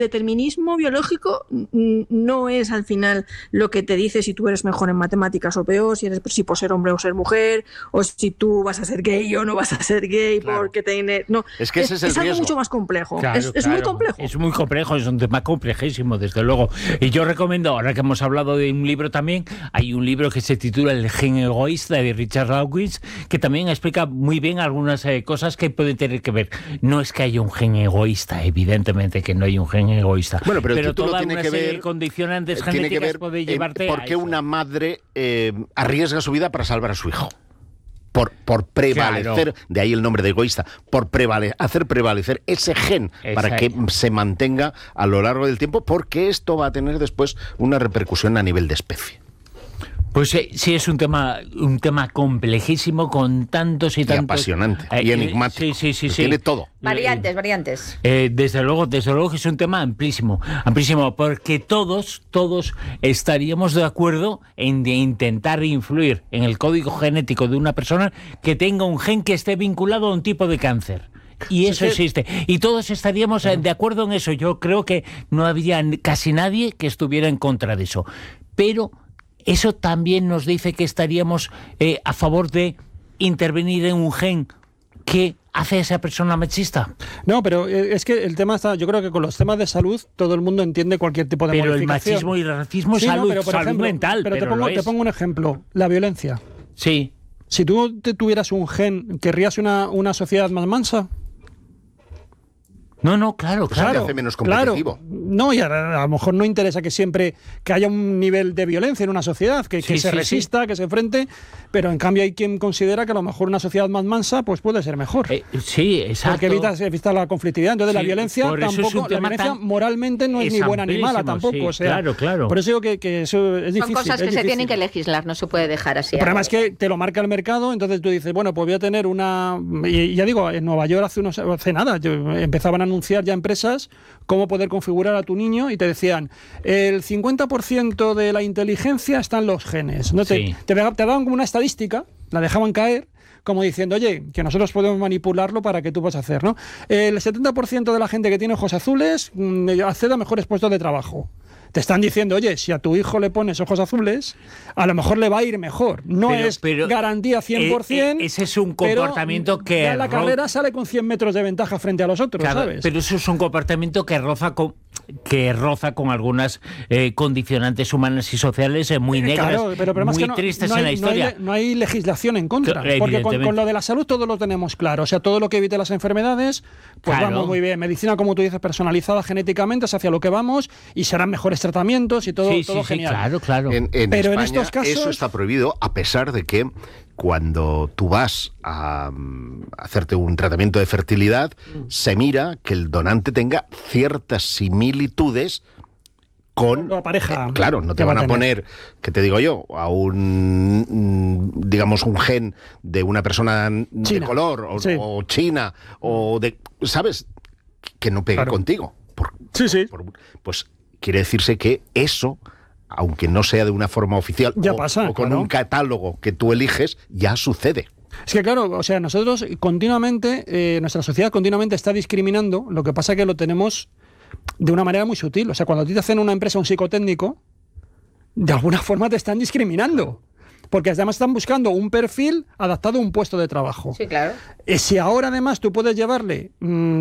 determinismo biológico no es al final lo que te dice si tú eres mejor en matemáticas o peor, si por ser hombre o ser mujer, o si tú vas a ser gay o no vas a ser gay, claro, porque no. Es que ese es el algo riesgo. Mucho más complejo. Claro, es muy complejo. Es muy complejo, es un tema complejísimo, desde luego. Y yo recomiendo, ahora que hemos hablado de un libro también, hay un libro que se titula El gen egoísta, de Richard Dawkins, que también explica muy bien algunas cosas que pueden tener que ver. No es que haya un gen egoísta, evidentemente que no hay un gen egoísta. Bueno, pero toda tiene una que serie ver, de condicionantes genéticas puede llevarte ¿por qué una madre arriesga su vida para salvar a su hijo? Por prevalecer, claro, de ahí el nombre de egoísta, por hacer prevalecer ese gen. Exacto. Para que se mantenga a lo largo del tiempo, porque esto va a tener después una repercusión a nivel de especie. Pues sí, es un tema complejísimo, con tantos y tantos... Y apasionante, y enigmático. Sí. Tiene todo. Variantes. Desde luego que es un tema amplísimo, porque todos estaríamos de acuerdo en de intentar influir en el código genético de una persona que tenga un gen que esté vinculado a un tipo de cáncer. Y eso existe. Y todos estaríamos de acuerdo en eso. Yo creo que no habría casi nadie que estuviera en contra de eso. Pero eso también nos dice que estaríamos a favor de intervenir en un gen que hace a esa persona machista. No, pero es que el tema está... Yo creo que con los temas de salud todo el mundo entiende cualquier tipo de modificación. Pero el machismo y el racismo es salud, pero por salud ejemplo, mental. Pero te pongo un ejemplo. La violencia. Sí. Si tú tuvieras un gen, ¿querrías una sociedad más mansa? No, claro. Te hace menos competitivo. Claro. No, y a lo mejor no interesa que siempre que haya un nivel de violencia en una sociedad, que se resista, que se enfrente, pero en cambio hay quien considera que a lo mejor una sociedad más mansa pues puede ser mejor. Sí, exacto. Porque evita la conflictividad. Entonces la violencia tampoco, la violencia moralmente no es ni buena ni mala tampoco. Sí, o sea, claro. Por eso digo que eso es difícil. Son cosas que se tienen que legislar, no se puede dejar así. El problema es que te lo marca el mercado, entonces tú dices, bueno, pues voy a tener una... Y ya digo, en Nueva York hace nada, empezaban a anunciar ya empresas cómo poder configurar a tu niño y te decían, el 50% de la inteligencia está en los genes. ¿No? Te daban como una estadística, la dejaban caer, como diciendo, oye, que nosotros podemos manipularlo para que tú puedas hacer, ¿no? El 70% de la gente que tiene ojos azules accede a mejores puestos de trabajo. Te están diciendo, oye, si a tu hijo le pones ojos azules, a lo mejor le va a ir mejor. No es garantía 100%. Ese es un comportamiento que... Ya la carrera sale con 100 metros de ventaja frente a los otros, claro, ¿sabes? Pero eso es un comportamiento que roza con algunas condicionantes humanas y sociales muy negras, muy tristes en la historia. No hay legislación en contra, porque con lo de la salud todo lo tenemos claro. O sea, todo lo que evite las enfermedades, pues vamos muy bien. Medicina, como tú dices, personalizada genéticamente, es hacia lo que vamos, y serán mejores tratamientos y todo, todo genial. Claro. En pero España, en estos casos eso está prohibido, a pesar de que cuando tú vas a hacerte un tratamiento de fertilidad, se mira que el donante tenga ciertas similitudes con la pareja. Claro, no te van a poner, ¿qué te digo yo? A digamos, un gen de una persona de color o china o de, ¿sabes? Que no pegue contigo. Pues quiere decirse que eso, aunque no sea de una forma oficial ya pasa, o con un catálogo que tú eliges, ya sucede. Es que claro, o sea, nosotros continuamente, nuestra sociedad continuamente está discriminando, lo que pasa que lo tenemos de una manera muy sutil. O sea, cuando a ti te hacen una empresa un psicotécnico, de alguna forma te están discriminando. Porque además están buscando un perfil adaptado a un puesto de trabajo. Sí, claro. Si ahora además tú puedes llevarle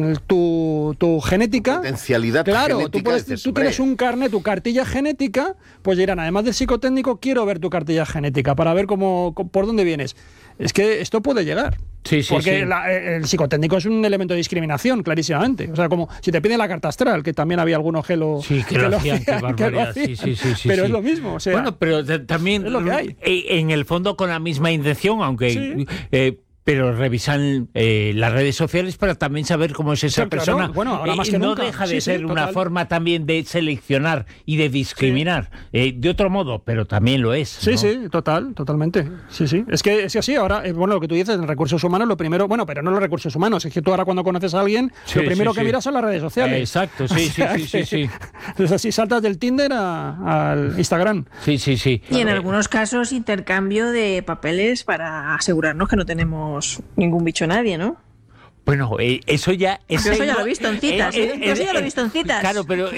tu genética... Potencialidad genética. Claro, tú tienes un carnet, tu cartilla genética, pues dirán, además del psicotécnico, quiero ver tu cartilla genética para ver por dónde vienes. Es que esto puede llegar. Porque el psicotécnico es un elemento de discriminación, clarísimamente. O sea, como si te piden la carta astral, que también había algunos que lo hacían. Pero es lo mismo. O sea, bueno, pero también es lo que hay. En el fondo con la misma intención, aunque... pero revisan las redes sociales para también saber cómo es esa persona. Bueno, ahora más que no nunca. deja de ser una forma también de seleccionar y de discriminar. De otro modo, pero también lo es, ¿no? Sí, totalmente. Sí. Es que así, ahora, lo que tú dices, en recursos humanos, lo primero, pero no los recursos humanos, es que tú ahora cuando conoces a alguien, lo primero que miras son las redes sociales. Exacto, sí. Entonces así saltas del Tinder al Instagram. Sí. Y en algunos casos intercambio de papeles para asegurarnos que no tenemos ningún bicho nadie, ¿no? Bueno, eso ya... Eso ya lo he visto en citas. Eso ya lo he visto en citas. Claro, pero